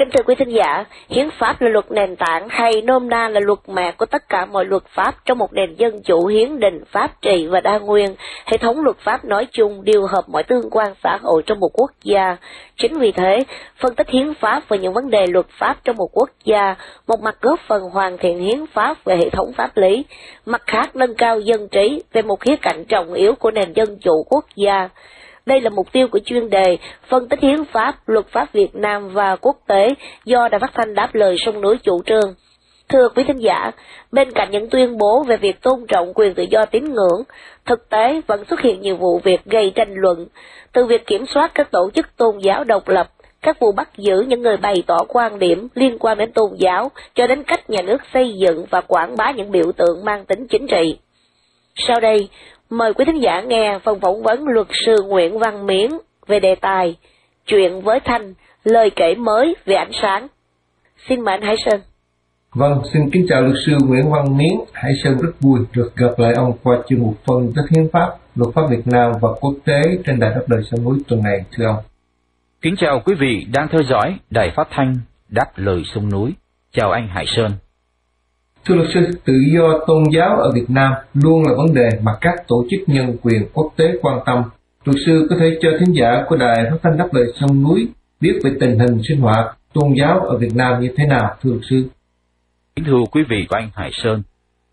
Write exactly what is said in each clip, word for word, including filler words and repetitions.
Kính thưa quý thính giả, hiến pháp là luật nền tảng hay nôm na là luật mẹ của tất cả mọi luật pháp trong một nền dân chủ hiến định, pháp trị và đa nguyên. Hệ thống luật pháp nói chung điều hợp mọi tương quan xã hội trong một quốc gia. Chính vì thế, phân tích hiến pháp và những vấn đề luật pháp trong một quốc gia, một mặt góp phần hoàn thiện hiến pháp về hệ thống pháp lý, mặt khác nâng cao dân trí về một khía cạnh trọng yếu của nền dân chủ quốc gia. Đây là mục tiêu của chuyên đề phân tích hiến pháp, luật pháp Việt Nam và quốc tế do Đài Phát thanh Đáp Lời Sông Núi chủ trương. Thưa quý thính giả, bên cạnh những tuyên bố về việc tôn trọng quyền tự do tín ngưỡng, thực tế vẫn xuất hiện nhiều vụ việc gây tranh luận, từ việc kiểm soát các tổ chức tôn giáo độc lập, các vụ bắt giữ những người bày tỏ quan điểm liên quan đến tôn giáo, cho đến cách nhà nước xây dựng và quảng bá những biểu tượng mang tính chính trị. Sau đây, mời quý thính giả nghe phần phỏng vấn luật sư Nguyễn Văn Miến về đề tài Chuyện với Thanh, lời kể mới về ánh sáng. Xin mời anh Hải Sơn. Vâng, xin kính chào luật sư Nguyễn Văn Miến. Hải Sơn rất vui được gặp lại ông qua chuyên mục phân tích hiến pháp, luật pháp Việt Nam và quốc tế trên Đài Đáp Lời Sông Núi tuần này, thưa ông. Kính chào quý vị đang theo dõi Đài Phát thanh Đáp Lời Sông Núi. Chào anh Hải Sơn. Thưa luật sư, tự do tôn giáo ở Việt Nam luôn là vấn đề mà các tổ chức nhân quyền quốc tế quan tâm. Luật sư có thể cho thính giả của Đài Phát thanh Đáp Lời Sông Núi biết về tình hình sinh hoạt tôn giáo ở Việt Nam như thế nào, thưa luật sư? Kính thưa quý vị của anh Hải Sơn,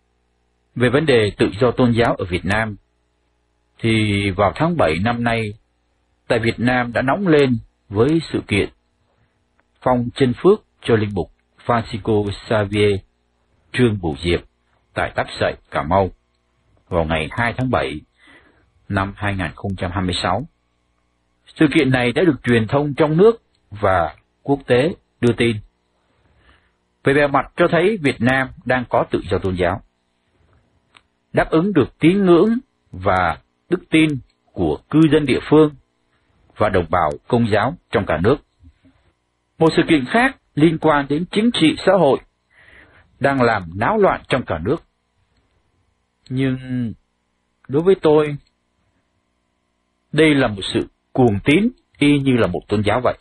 về vấn đề tự do tôn giáo ở Việt Nam, thì vào tháng bảy năm nay, tại Việt Nam đã nóng lên với sự kiện phong chân phước cho linh mục Francisco Xavier Trương Bửu Diệp tại Tắc Sậy, Cà Mau vào ngày hai tháng bảy năm hai nghìn không trăm hai mươi sáu. Sự kiện này đã được truyền thông trong nước và quốc tế đưa tin. Về bề mặt cho thấy Việt Nam đang có tự do tôn giáo, đáp ứng được tín ngưỡng và đức tin của cư dân địa phương và đồng bào Công giáo trong cả nước. Một sự kiện khác liên quan đến chính trị xã hội đang làm náo loạn trong cả nước. Nhưng đối với tôi, đây là một sự cuồng tín y như là một tôn giáo vậy.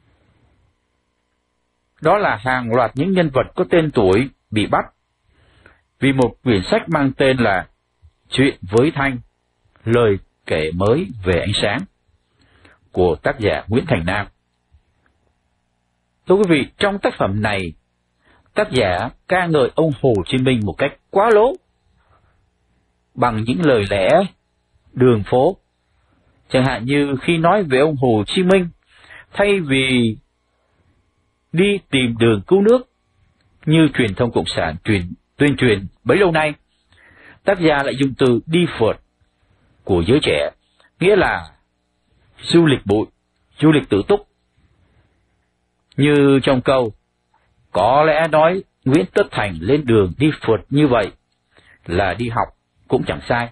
Đó là hàng loạt những nhân vật có tên tuổi bị bắt vì một quyển sách mang tên là Chuyện với Thanh, lời kể mới về ánh sáng của tác giả Nguyễn Thành Nam. Thưa quý vị, trong tác phẩm này, tác giả ca ngợi ông Hồ Chí Minh một cách quá lố bằng những lời lẽ đường phố. Chẳng hạn như khi nói về ông Hồ Chí Minh, thay vì đi tìm đường cứu nước như truyền thông cộng sản truyền tuyên truyền bấy lâu nay, tác giả lại dùng từ đi phượt của giới trẻ, nghĩa là du lịch bụi, du lịch tự túc. Như trong câu, có lẽ nói Nguyễn Tất Thành lên đường đi phượt như vậy là đi học cũng chẳng sai.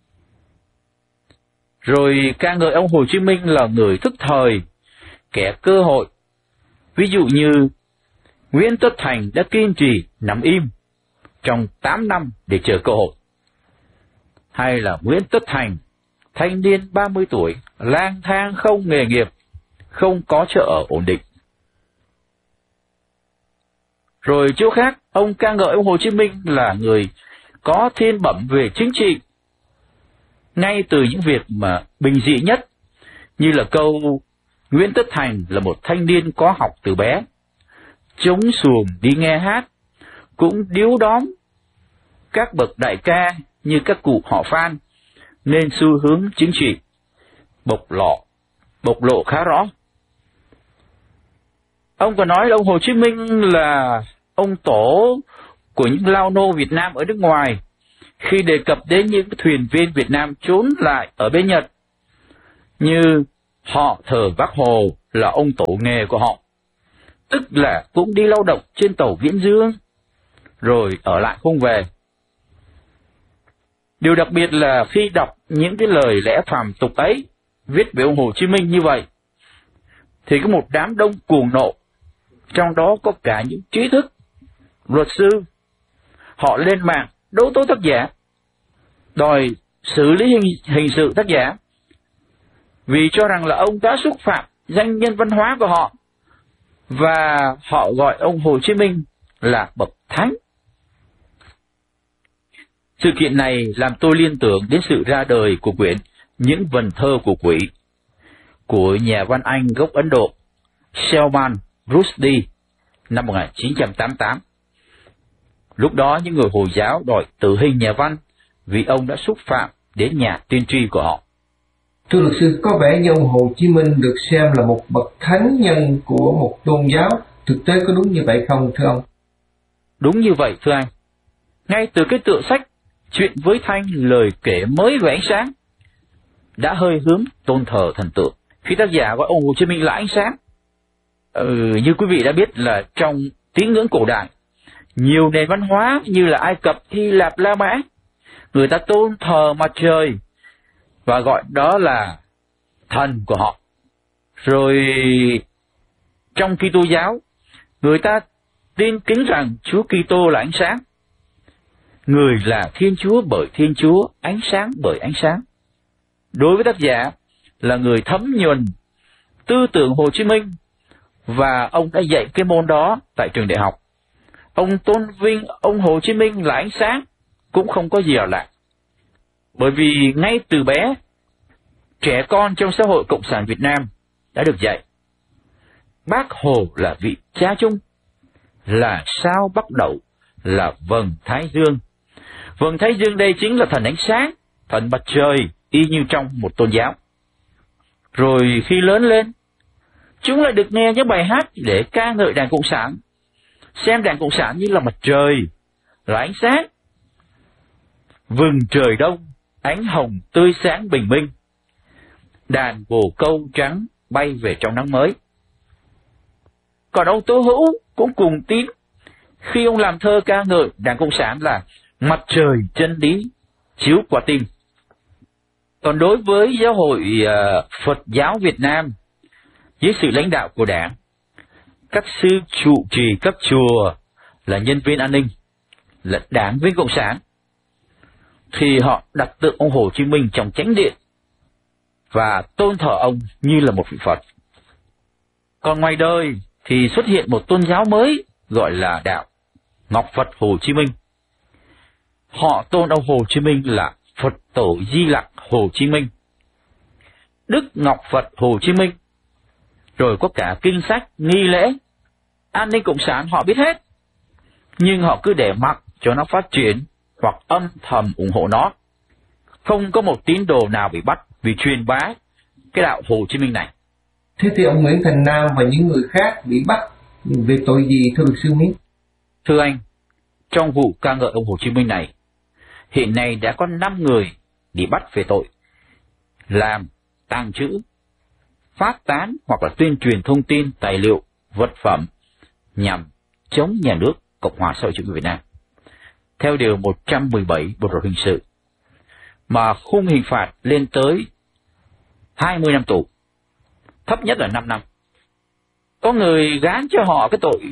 Rồi ca ngợi ông Hồ Chí Minh là người thức thời, kẻ cơ hội. Ví dụ như Nguyễn Tất Thành đã kiên trì nằm im trong tám năm để chờ cơ hội. Hay là Nguyễn Tất Thành, thanh niên ba mươi tuổi, lang thang không nghề nghiệp, không có chỗ ở ổn định. Rồi chỗ khác, ông ca ngợi ông Hồ Chí Minh là người có thiên bẩm về chính trị, ngay từ những việc mà bình dị nhất, như là câu Nguyễn Tất Thành là một thanh niên có học từ bé, chống xuồng đi nghe hát, cũng điếu đóm các bậc đại ca như các cụ họ Phan, nên xu hướng chính trị bộc lộ, bộc lộ khá rõ. Ông còn nói là ông Hồ Chí Minh là ông tổ của những lao nô Việt Nam ở nước ngoài, khi đề cập đến những thuyền viên Việt Nam trốn lại ở bên Nhật, như họ thờ Bác Hồ là ông tổ nghề của họ, tức là cũng đi lao động trên tàu Viễn Dương, rồi ở lại không về. Điều đặc biệt là khi đọc những cái lời lẽ phàm tục ấy, viết về ông Hồ Chí Minh như vậy, thì có một đám đông cuồng nộ, trong đó có cả những trí thức, luật sư, họ lên mạng đấu tố tác giả, đòi xử lý hình, hình sự tác giả, vì cho rằng là ông đã xúc phạm danh nhân văn hóa của họ, và họ gọi ông Hồ Chí Minh là bậc thánh. Sự kiện này làm tôi liên tưởng đến sự ra đời của quyển Những vần thơ của quỷ của nhà văn Anh gốc Ấn Độ Salman Rushdie năm một nghìn chín trăm tám mươi tám. Lúc đó những người Hồi giáo đòi tử hình nhà văn vì ông đã xúc phạm đến nhà tiên tri của họ. Thưa luật sư, có vẻ như ông Hồ Chí Minh được xem là một bậc thánh nhân của một tôn giáo. Thực tế có đúng như vậy không thưa ông? Đúng như vậy thưa anh. Ngay từ cái tựa sách Chuyện với Thanh, lời kể mới về ánh sáng đã hơi hướng tôn thờ thần tượng, khi tác giả gọi ông Hồ Chí Minh là ánh sáng. Ừ, như quý vị đã biết là trong tín ngưỡng cổ đại, nhiều nền văn hóa như là Ai Cập, Hy Lạp, La Mã, người ta tôn thờ mặt trời và gọi đó là thần của họ. Rồi trong Kitô giáo, người ta tin kính rằng Chúa Kitô là ánh sáng. Người là Thiên Chúa bởi Thiên Chúa, ánh sáng bởi ánh sáng. Đối với tác giả là người thấm nhuần tư tưởng Hồ Chí Minh và ông đã dạy cái môn đó tại trường đại học. Ông tôn vinh ông Hồ Chí Minh là ánh sáng cũng không có gì là lạ. Bởi vì ngay từ bé, trẻ con trong xã hội Cộng sản Việt Nam đã được dạy Bác Hồ là vị cha chung, là sao Bắc Đẩu, là vầng Thái Dương. Vầng Thái Dương đây chính là thần ánh sáng, thần mặt trời, y như trong một tôn giáo. Rồi khi lớn lên, chúng lại được nghe những bài hát để ca ngợi Đảng Cộng sản, xem Đảng Cộng sản như là mặt trời, là ánh sáng. Vừng trời đông, ánh hồng tươi sáng bình minh, đàn bồ câu trắng bay về trong nắng mới. Còn ông Tố Hữu cũng cùng tin khi ông làm thơ ca ngợi Đảng Cộng sản là mặt trời chân lý chiếu qua tim. Còn đối với giáo hội uh, Phật giáo Việt Nam, dưới sự lãnh đạo của Đảng, các sư trụ trì các chùa là nhân viên an ninh, là đảng viên Cộng sản, thì họ đặt tượng ông Hồ Chí Minh trong chánh điện và tôn thờ ông như là một vị Phật. Còn ngoài đời thì xuất hiện một tôn giáo mới gọi là đạo Ngọc Phật Hồ Chí Minh. Họ tôn ông Hồ Chí Minh là Phật tổ Di Lặc Hồ Chí Minh, Đức Ngọc Phật Hồ Chí Minh, rồi có cả kinh sách, nghi lễ. An ninh Cộng sản họ biết hết, nhưng họ cứ để mặc cho nó phát triển hoặc âm thầm ủng hộ nó. Không có một tín đồ nào bị bắt vì truyền bá cái đạo Hồ Chí Minh này. Thế thì ông Nguyễn Thành Nam và những người khác bị bắt về tội gì thưa luật sư Nguyễn? Thưa anh, trong vụ ca ngợi ông Hồ Chí Minh này, hiện nay đã có năm người bị bắt về tội làm, tàng trữ, phát tán hoặc là tuyên truyền thông tin, tài liệu, vật phẩm nhằm chống nhà nước Cộng hòa xã hội chủ nghĩa Việt Nam theo điều một trăm mười bảy Bộ luật hình sự, mà khung hình phạt lên tới hai mươi năm tù, thấp nhất là năm năm. Có người gán cho họ cái tội,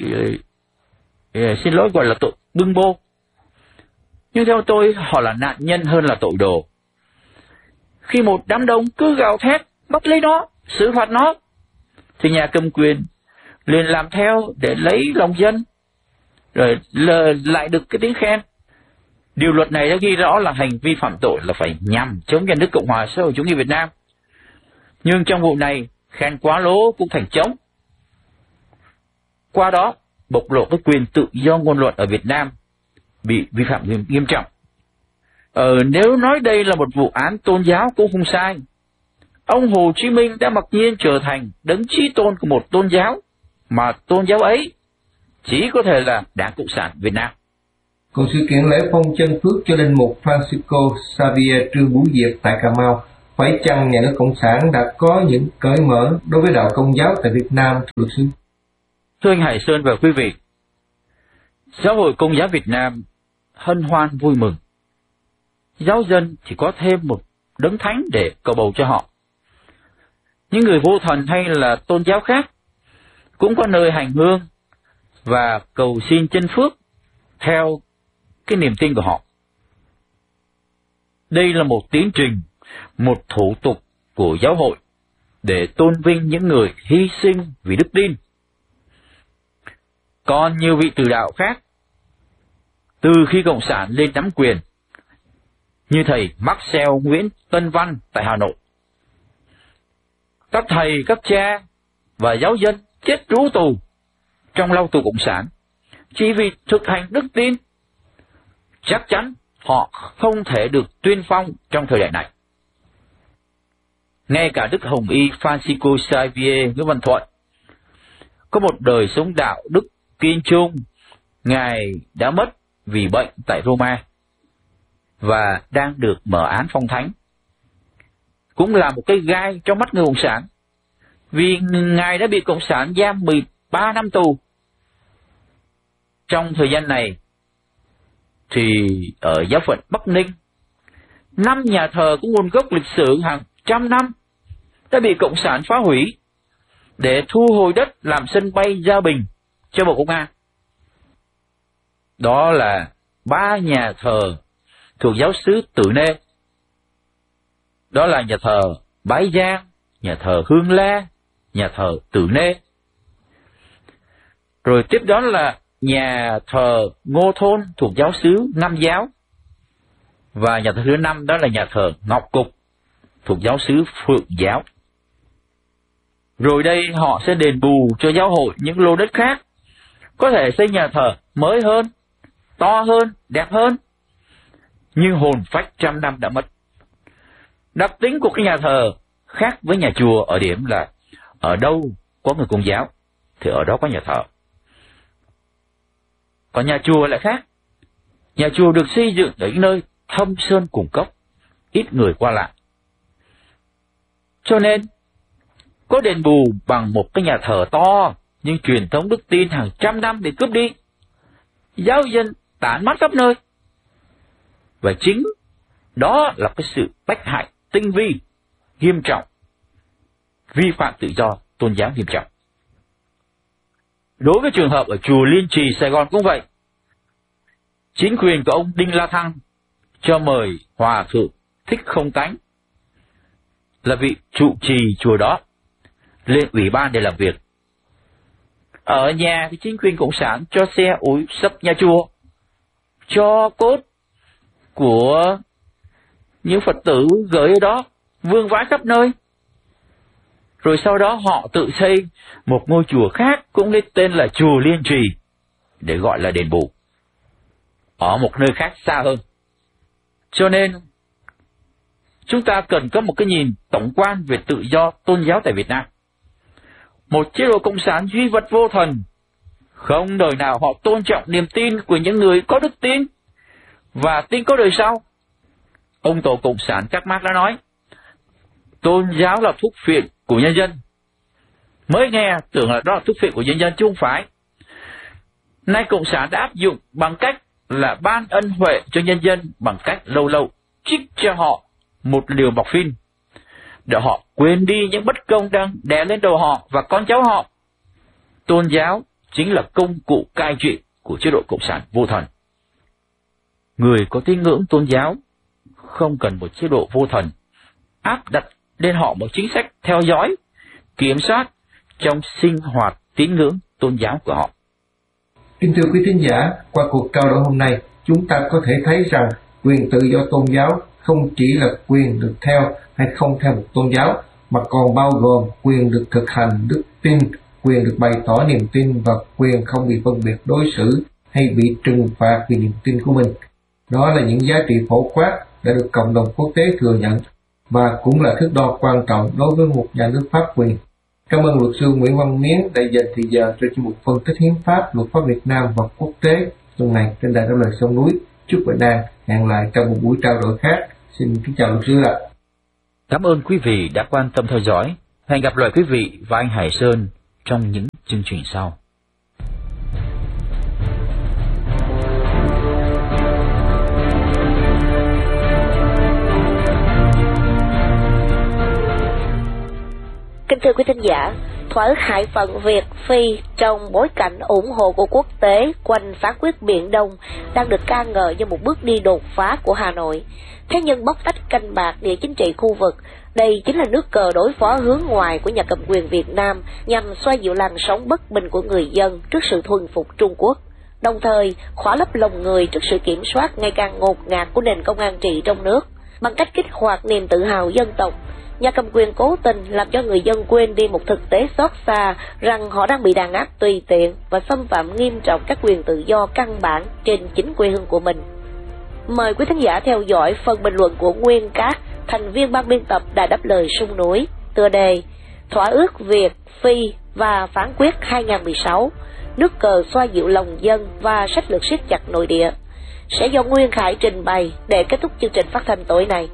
xin lỗi gọi là tội bưng bô, nhưng theo tôi họ là nạn nhân hơn là tội đồ. Khi một đám đông cứ gào thét bắt lấy nó, xử phạt nó, thì nhà cầm quyền liền làm theo để lấy lòng dân, rồi lại được cái tiếng khen. Điều luật này đã ghi rõ là hành vi phạm tội là phải nhằm chống nhà nước Cộng hòa xã hội chủ nghĩa Việt Nam. Nhưng trong vụ này, khen quá lố cũng thành chống. Qua đó, bộc lộ cái quyền tự do ngôn luận ở Việt Nam bị vi phạm nghiêm, nghiêm trọng. Ờ, nếu nói đây là một vụ án tôn giáo cũng không sai. Ông Hồ Chí Minh đã mặc nhiên trở thành đấng chí tôn của một tôn giáo, mà tôn giáo ấy chỉ có thể là Đảng Cộng sản Việt Nam. Còn sự kiện lễ phong chân phước cho linh mục Francisco Xavier Trương Bửu Diệp tại Cà Mau, phải chăng nhà nước Cộng sản đã có những cởi mở đối với đạo Công giáo tại Việt Nam, thưa luật sư? Thưa anh Hải Sơn và quý vị, Giáo hội Công giáo Việt Nam hân hoan vui mừng. Giáo dân thì có thêm một đấng thánh để cầu bầu cho họ. Những người vô thần hay là tôn giáo khác cũng có nơi hành hương và cầu xin chân phước theo cái niềm tin của họ. Đây là một tiến trình, một thủ tục của giáo hội để tôn vinh những người hy sinh vì đức tin. còn nhiều vị tử đạo khác từ khi Cộng sản lên nắm quyền, như thầy Marcel Nguyễn Tân Văn tại Hà Nội. Các thầy, các cha và giáo dân chết rú tù trong lao tù Cộng sản chỉ vì thực hành đức tin. Chắc chắn họ không thể được tuyên phong trong thời đại này. Ngay cả Đức Hồng Y Francisco Xavier Nguyễn Văn Thuận có một đời sống đạo đức kiên trung, Ngài đã mất vì bệnh tại Roma và đang được mở án phong thánh. Cũng là một cái gai trong mắt người Cộng sản, vì Ngài đã bị Cộng sản giam mười ba năm tù. Trong thời gian này thì ở giáo phận Bắc Ninh, năm nhà thờ có nguồn gốc lịch sử hàng trăm năm đã bị Cộng sản phá hủy để thu hồi đất làm sân bay Gia Bình cho Bộ Công an. Đó là ba nhà thờ thuộc giáo xứ Tử Nê. Đó là nhà thờ Bái Giang, nhà thờ Hương La, nhà thờ Tử Nê. Rồi tiếp đó là nhà thờ Ngô Thôn thuộc giáo xứ Nam giáo. Và nhà thờ thứ năm đó là nhà thờ Ngọc Cục thuộc giáo xứ Phượng giáo. Rồi đây họ sẽ đền bù cho giáo hội những lô đất khác, có thể xây nhà thờ mới hơn, to hơn, đẹp hơn. Nhưng hồn phách trăm năm đã mất. Đặc tính của cái nhà thờ khác với nhà chùa ở điểm là ở đâu có người Công giáo thì ở đó có nhà thờ. Còn nhà chùa lại khác. Nhà chùa được xây dựng ở những nơi thâm sơn cùng cốc, ít người qua lại. Cho nên có đền bù bằng một cái nhà thờ to, nhưng truyền thống đức tin hàng trăm năm bị cướp đi. Giáo dân tản mát khắp nơi. Và chính đó là cái sự bách hại tinh vi, nghiêm trọng, vi phạm tự do tôn giáo nghiêm trọng. Đối với trường hợp ở chùa Liên Trì Sài Gòn cũng vậy. Chính quyền của ông Đinh La Thăng cho mời Hòa thượng Thích Không Tánh là vị trụ trì chùa đó lên ủy ban để làm việc. Ở nhà thì chính quyền Cộng sản cho xe ủi sập nhà chùa, cho cốt của những Phật tử gửi ở đó vương vãi khắp nơi. Rồi sau đó họ tự xây một ngôi chùa khác cũng lấy tên là chùa Liên Trì để gọi là đền bù ở một nơi khác xa hơn. Cho nên chúng ta cần có một cái nhìn tổng quan về tự do tôn giáo tại Việt Nam. Một chế độ cộng sản duy vật vô thần, không đời nào họ tôn trọng niềm tin của những người có đức tin và tin có đời sau. Ông tổ cộng sản Các Mác đã nói, tôn giáo là thuốc phiện của nhân dân. Mới nghe tưởng là đó là thuốc phiện của nhân dân chứ không phải. Nay cộng sản đã áp dụng bằng cách là ban ân huệ cho nhân dân bằng cách lâu lâu trích cho họ một liều morphine để họ quên đi những bất công đang đè lên đầu họ và con cháu họ. Tôn giáo chính là công cụ cai trị của chế độ cộng sản vô thần. Người có tín ngưỡng tôn giáo không cần một chế độ vô thần áp đặt lên họ một chính sách theo dõi, kiểm soát trong sinh hoạt tín ngưỡng tôn giáo của họ. Kính thưa quý thính giả, qua cuộc trao đổi hôm nay, chúng ta có thể thấy rằng quyền tự do tôn giáo không chỉ là quyền được theo hay không theo một tôn giáo, mà còn bao gồm quyền được thực hành đức tin, quyền được bày tỏ niềm tin và quyền không bị phân biệt đối xử hay bị trừng phạt vì niềm tin của mình. Đó là những giá trị phổ quát đã được cộng đồng quốc tế thừa nhận và cũng là thước đo quan trọng đối với một nhà nước pháp quyền. Cảm ơn luật sư Nguyễn Văn Miến đã dành thời giờ cho chuyên mục phân tích hiến pháp, luật pháp Việt Nam và quốc tế tuần này trên đài Đáp Lời Sông Núi. Chúc bạn đang hẹn lại trong một buổi trao đổi khác. Xin kính chào luật sư ạ. Cảm ơn quý vị đã quan tâm theo dõi. Hẹn gặp lại quý vị và anh Hải Sơn trong những chương trình sau. Kính thưa quý thính giả, thuở Hải phận Việt Phi trong bối cảnh ủng hộ của quốc tế quanh phán quyết Biển Đông đang được ca ngợi như một bước đi đột phá của Hà Nội. Thế nhưng bóc tách canh bạc địa chính trị khu vực Đây chính là nước cờ đối phó hướng ngoài của nhà cầm quyền Việt Nam nhằm xoa dịu làn sóng bất bình của người dân trước sự thuần phục Trung Quốc, đồng thời khỏa lấp lòng người trước sự kiểm soát ngày càng ngột ngạt của nền công an trị trong nước. Bằng cách kích hoạt niềm tự hào dân tộc, nhà cầm quyền cố tình làm cho người dân quên đi một thực tế xót xa rằng họ đang bị đàn áp tùy tiện và xâm phạm nghiêm trọng các quyền tự do căn bản trên chính quê hương của mình. Mời quý thính giả theo dõi phần bình luận của Nguyên Cát, thành viên ban biên tập Đài Đáp Lời Sông Núi, tựa đề Thỏa ước Việt, Phi và Phán quyết hai không một sáu, nước cờ xoa dịu lòng dân và sách lược siết chặt nội địa, sẽ do Nguyên Khải trình bày để kết thúc chương trình phát thanh tối nay.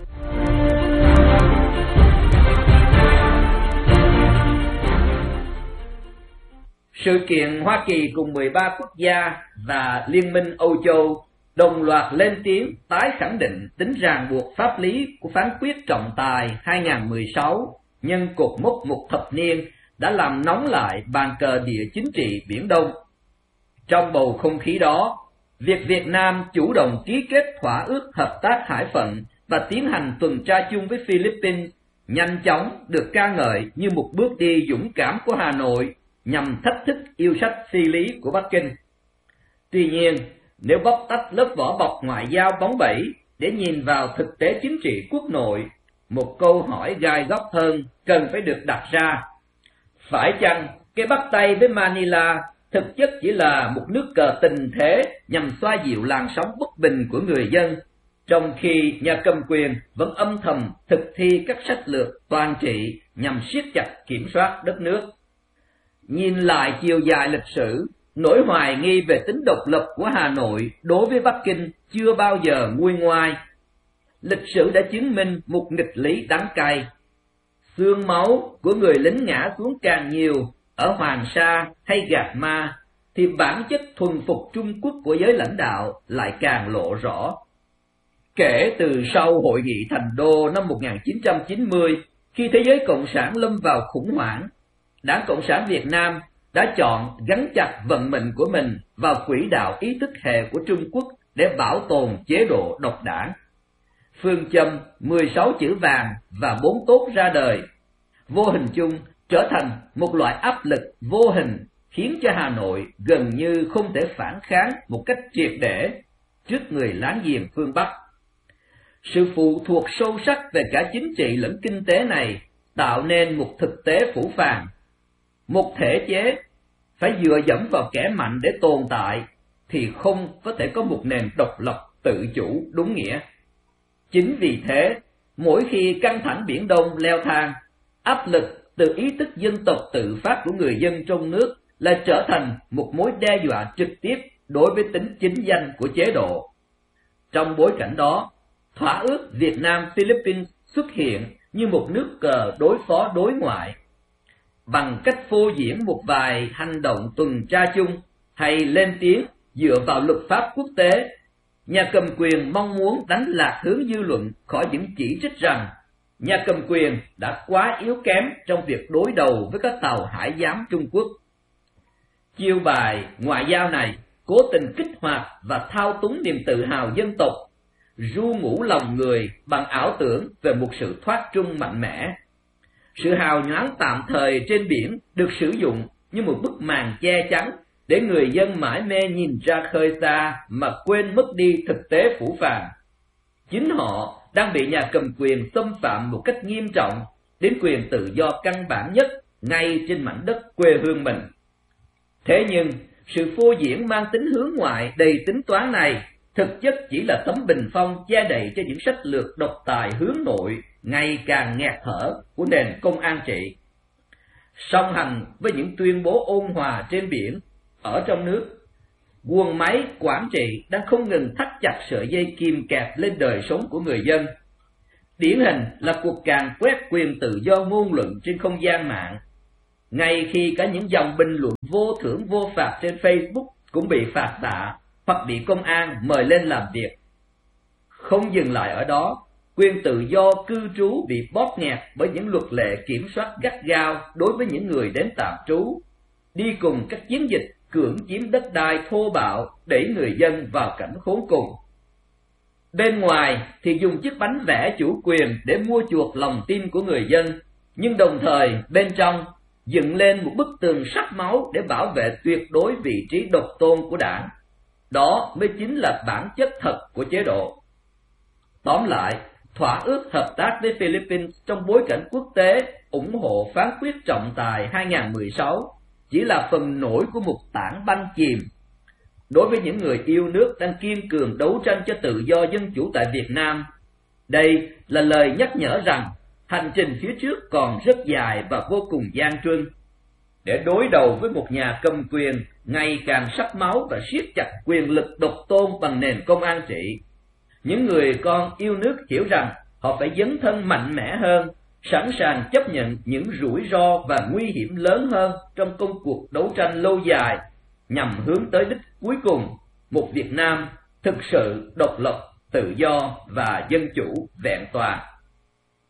Sự kiện Hoa Kỳ cùng mười ba quốc gia và Liên minh Âu Châu đồng loạt lên tiếng tái khẳng định tính ràng buộc pháp lý của phán quyết trọng tài hai không một sáu nhân cột mốc một thập niên đã làm nóng lại bàn cờ địa chính trị Biển Đông. Trong bầu không khí đó, việc Việt Nam chủ động ký kết thỏa ước hợp tác hải phận và tiến hành tuần tra chung với Philippines nhanh chóng được ca ngợi như một bước đi dũng cảm của Hà Nội nhằm thách thức yêu sách phi lý của Bắc Kinh. Tuy nhiên, nếu bóc tách lớp vỏ bọc ngoại giao bóng bẩy để nhìn vào thực tế chính trị quốc nội, một câu hỏi gai góc hơn cần phải được đặt ra. Phải chăng cái bắt tay với Manila thực chất chỉ là một nước cờ tình thế nhằm xoa dịu làn sóng bất bình của người dân, trong khi nhà cầm quyền vẫn âm thầm thực thi các sách lược toàn trị nhằm siết chặt kiểm soát đất nước? Nhìn lại chiều dài lịch sử, nỗi hoài nghi về tính độc lập của Hà Nội đối với Bắc Kinh chưa bao giờ nguôi ngoai. Lịch sử đã chứng minh một nghịch lý đắng cay. Xương máu của người lính ngã xuống càng nhiều ở Hoàng Sa hay Gạc Ma, thì bản chất thuần phục Trung Quốc của giới lãnh đạo lại càng lộ rõ. Kể từ sau Hội nghị Thành Đô năm một nghìn chín trăm chín mươi, khi thế giới cộng sản lâm vào khủng hoảng, Đảng Cộng sản Việt Nam đã chọn gắn chặt vận mệnh của mình vào quỹ đạo ý thức hệ của Trung Quốc để bảo tồn chế độ độc đảng. Phương châm mười sáu chữ vàng và bốn tốt ra đời, vô hình chung trở thành một loại áp lực vô hình khiến cho Hà Nội gần như không thể phản kháng một cách triệt để trước người láng giềng phương Bắc. Sự phụ thuộc sâu sắc về cả chính trị lẫn kinh tế này tạo nên một thực tế phủ phàng. Một thể chế phải dựa dẫm vào kẻ mạnh để tồn tại thì không có thể có một nền độc lập tự chủ đúng nghĩa. Chính vì thế, mỗi khi căng thẳng Biển Đông leo thang, áp lực từ ý thức dân tộc tự phát của người dân trong nước lại trở thành một mối đe dọa trực tiếp đối với tính chính danh của chế độ. Trong bối cảnh đó, thỏa ước Việt Nam-Philippines xuất hiện như một nước cờ đối phó đối ngoại. Bằng cách phô diễn một vài hành động tuần tra chung hay lên tiếng dựa vào luật pháp quốc tế, nhà cầm quyền mong muốn đánh lạc hướng dư luận khỏi những chỉ trích rằng nhà cầm quyền đã quá yếu kém trong việc đối đầu với các tàu hải giám Trung Quốc. Chiêu bài ngoại giao này cố tình kích hoạt và thao túng niềm tự hào dân tộc, ru ngủ lòng người bằng ảo tưởng về một sự thoát trung mạnh mẽ. Sự hào nhoáng tạm thời trên biển được sử dụng như một bức màn che chắn để người dân mãi mê nhìn ra khơi xa mà quên mất đi thực tế phủ phàng. Chính họ đang bị nhà cầm quyền xâm phạm một cách nghiêm trọng đến quyền tự do căn bản nhất ngay trên mảnh đất quê hương mình. Thế nhưng, sự phô diễn mang tính hướng ngoại đầy tính toán này thực chất chỉ là tấm bình phong che đậy cho những sách lược độc tài hướng nội ngày càng nghẹt thở của nền công an trị. Song hành với những tuyên bố ôn hòa trên biển, ở trong nước, guồng máy quản trị đang không ngừng thắt chặt sợi dây kìm kẹp lên đời sống của người dân. Điển hình là cuộc càn quét quyền tự do ngôn luận trên không gian mạng. Ngay khi cả những dòng bình luận vô thưởng vô phạt trên Facebook cũng bị phạt tạ hoặc bị công an mời lên làm việc. Không dừng lại ở đó, quyền tự do cư trú bị bóp nghẹt bởi những luật lệ kiểm soát gắt gao đối với những người đến tạm trú, đi cùng các chiến dịch cưỡng chiếm đất đai thô bạo đẩy người dân vào cảnh khốn cùng. Bên ngoài thì dùng chiếc bánh vẽ chủ quyền để mua chuộc lòng tin của người dân, nhưng đồng thời bên trong dựng lên một bức tường sắt máu để bảo vệ tuyệt đối vị trí độc tôn của đảng. Đó mới chính là bản chất thật của chế độ. Tóm lại, thỏa ước hợp tác với Philippines trong bối cảnh quốc tế ủng hộ phán quyết trọng tài hai không một sáu chỉ là phần nổi của một tảng băng chìm. Đối với những người yêu nước đang kiên cường đấu tranh cho tự do dân chủ tại Việt Nam, đây là lời nhắc nhở rằng hành trình phía trước còn rất dài và vô cùng gian truân. Để đối đầu với một nhà cầm quyền ngày càng sắc máu và siết chặt quyền lực độc tôn bằng nền công an trị, những người con yêu nước hiểu rằng họ phải dấn thân mạnh mẽ hơn, sẵn sàng chấp nhận những rủi ro và nguy hiểm lớn hơn trong công cuộc đấu tranh lâu dài nhằm hướng tới đích cuối cùng, một Việt Nam thực sự độc lập, tự do và dân chủ vẹn toàn.